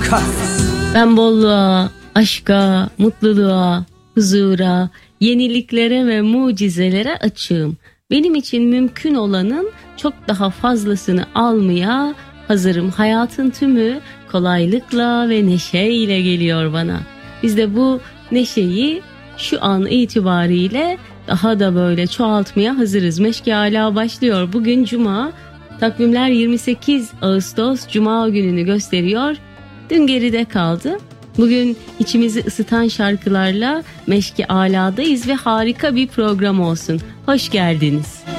kahretsin. Ben bolluğa, aşka, mutluluğa, huzura, yeniliklere ve mucizelere açığım. Benim için mümkün olanın çok daha fazlasını almaya hazırım. Hayatın tümü kolaylıkla ve neşeyle geliyor bana. Biz de bu neşeyi şu an itibariyle daha da böyle çoğaltmaya hazırız. Meşki Ala başlıyor. Bugün Cuma. Takvimler 28 Ağustos Cuma gününü gösteriyor. Dün geride kaldı. Bugün içimizi ısıtan şarkılarla Meşki Ala'dayız ve harika bir program olsun. Hoş geldiniz.